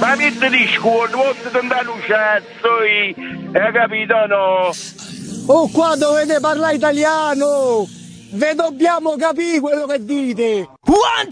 Ma metti di scuola, volta tanta luce, hai capito no? Oh, qua dovete parlare italiano! Ve dobbiamo capire quello che dite!